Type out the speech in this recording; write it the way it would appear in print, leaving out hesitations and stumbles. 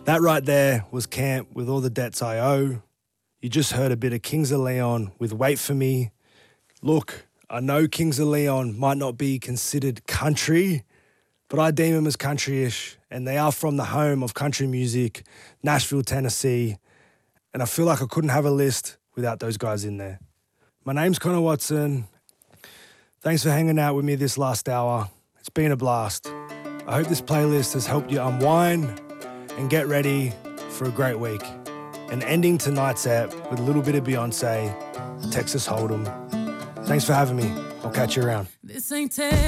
That right there was Camp with All the Debts I Owe. You just heard a bit of Kings of Leon with Wait For Me. Look, I know Kings of Leon might not be considered country, but I deem them as country-ish, and they are from the home of country music, Nashville, Tennessee, and I feel like I couldn't have a list without those guys in there. My name's Connor Watson. Thanks for hanging out with me this last hour. It's been a blast. I hope this playlist has helped you unwind and get ready for a great week. And ending tonight's app with a little bit of Beyonce, Texas Hold'em. Thanks for having me. I'll catch you around. This ain't